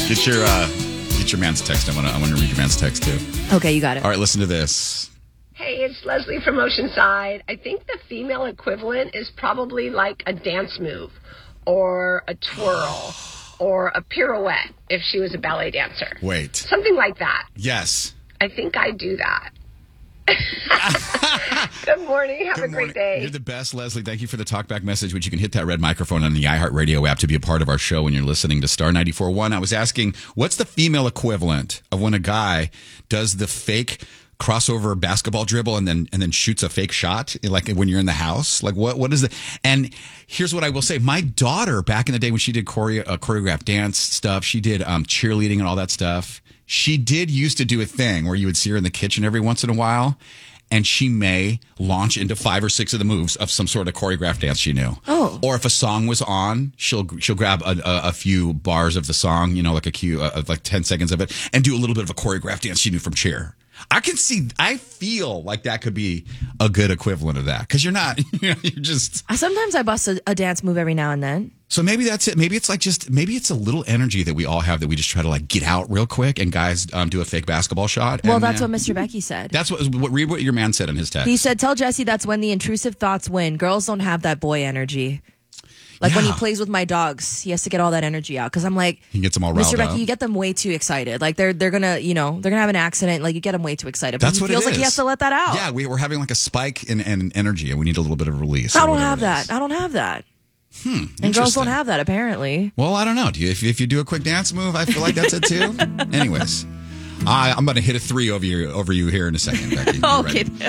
Get your man's text. I want to read your man's text too. Okay, you got it. All right, listen to this. Hey, it's Leslie from Oceanside. I think the female equivalent is probably like a dance move or a twirl or a pirouette if she was a ballet dancer. Wait. Something like that. Yes. I think I do that. Good morning. Have a great day. You're the best, Leslie. Thank you for the talkback message, which you can hit that red microphone on the iHeartRadio app to be a part of our show when you're listening to Star 94.1. I was asking, what's the female equivalent of when a guy does the fake crossover basketball dribble and then shoots a fake shot, like when you're in the house? Like what is it? And here's what I will say. My daughter, back in the day when she did choreographed dance stuff, she did cheerleading and all that stuff. She did used to do a thing where you would see her in the kitchen every once in a while, and she may launch into 5 or 6 of the moves of some sort of choreographed dance she knew. Oh. Or if a song was on, she'll grab a few bars of the song, like a cue, like 10 seconds of it, and do a little bit of a choreographed dance she knew from cheer. I feel like that could be a good equivalent of that, because you're not, you're just. Sometimes I bust a dance move every now and then. So maybe that's it. Maybe it's a little energy that we all have that we just try to like get out real quick, and guys do a fake basketball shot. Well, that's what Mr. Becky said. That's read what your man said in his text. He said, "Tell Jesse that's when the intrusive thoughts win. Girls don't have that boy energy. Like when he plays with my dogs, he has to get all that energy out. Because I'm like, he gets them all riled Mr. Becky, up. you get them way too excited. Like they're gonna have an accident. Like you get them way too excited. But That's what it is. He feels like he has to let that out. Yeah, we're having like a spike in energy, and we need a little bit of release. I don't have that. And girls don't have that, apparently. Well, I don't know. Do you? If you do a quick dance move, I feel like that's it too. Anyways, I'm going to hit a 3 over you here in a second, Becky. Okay.